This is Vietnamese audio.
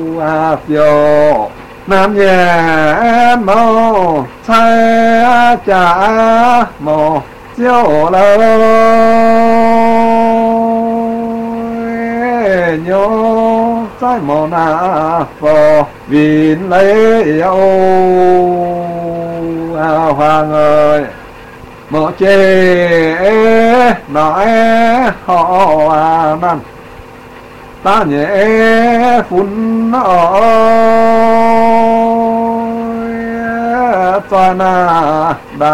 phiêu nam nhẹ mô sai trả mô chiếu lời nhô sai mô na phò vin lấy yêu hoàng ơi một chế nói họ năn ta nhẹ phun ôi toàn